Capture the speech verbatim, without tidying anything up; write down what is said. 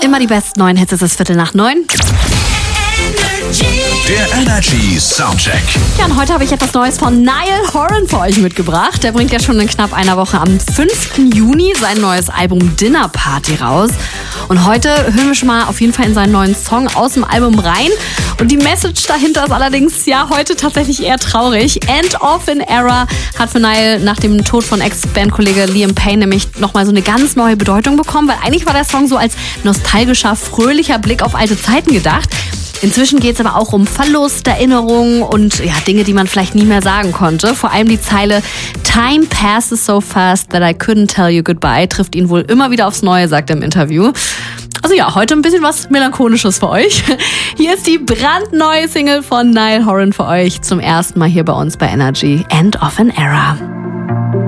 Immer die besten neuen Hits, es ist Viertel nach neun. Der Energy Soundcheck. Ja, und heute habe ich etwas Neues von Niall Horan für euch mitgebracht. Der bringt ja schon in knapp einer Woche am fünften Juni sein neues Album Dinner Party raus. Und heute hören wir schon mal auf jeden Fall in seinen neuen Song aus dem Album rein. Und die Message dahinter ist allerdings ja heute tatsächlich eher traurig. End of an Era hat für Niall nach dem Tod von Ex-Bandkollege Liam Payne nämlich nochmal so eine ganz neue Bedeutung bekommen, weil eigentlich war der Song so als nostalgischer, fröhlicher Blick auf alte Zeiten gedacht. Inzwischen geht es aber auch um Verlust, Erinnerungen und ja, Dinge, die man vielleicht nie mehr sagen konnte. Vor allem die Zeile "Time passes so fast that I couldn't tell you goodbye" trifft ihn wohl immer wieder aufs Neue, sagt er im Interview. Also ja, heute ein bisschen was Melancholisches für euch. Hier ist die brandneue Single von Niall Horan für euch. Zum ersten Mal hier bei uns bei Energy. End of an Era.